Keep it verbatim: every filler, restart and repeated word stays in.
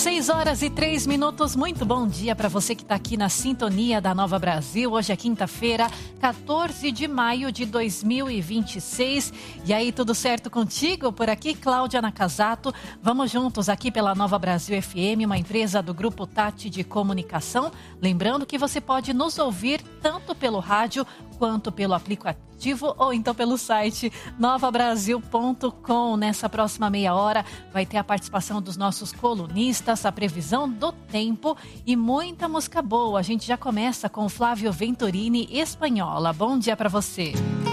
seis horas e três minutos, muito bom dia para você que está aqui na sintonia da Nova Brasil. Hoje é quinta-feira, quatorze de maio de dois mil e vinte e seis. E aí, tudo certo contigo? Por aqui, Cláudia Nakazato. Vamos juntos aqui pela Nova Brasil F M, uma empresa do Grupo Tati de Comunicação. Lembrando que você pode nos ouvir tanto pelo rádio quanto pelo aplicativo ou então pelo site nova brasil ponto com. Nessa próxima meia hora vai ter a participação dos nossos colunistas, a previsão do tempo e muita música boa. A gente já começa com Flávio Venturini, Espanhola. Bom dia para você.